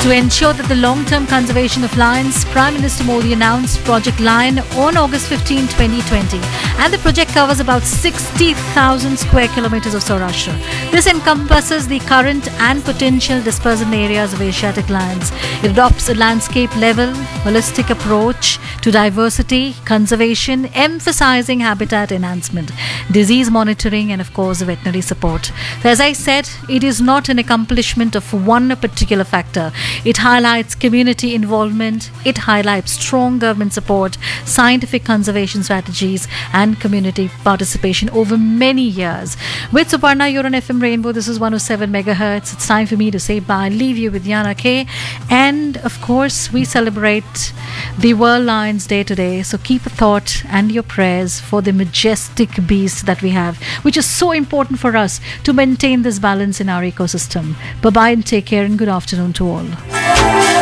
To ensure that the long-term conservation of lions, Prime Minister Modi announced Project Lion on August 15, 2020. And the project covers about 60,000 square kilometers of Saurashtra. This encompasses the current and potential dispersal areas of Asiatic lions. It adopts a landscape-level, holistic approach to diversity, conservation, emphasizing habitat enhancement, disease monitoring, and of course, veterinary support. So as I said, it is not an accomplishment of one particular factor. It highlights community involvement, it highlights strong government support, scientific conservation strategies, and community participation over many years. With Suparna, you're on FM Rainbow. This is 107 megahertz. It's time for me to say bye. Leave you with Yana K. And of course, we celebrate the World Lions Day today. So keep a thought and your prayers for the majestic beast that we have, which is so important for us to maintain this balance in our ecosystem. Bye bye and take care, and good afternoon to all.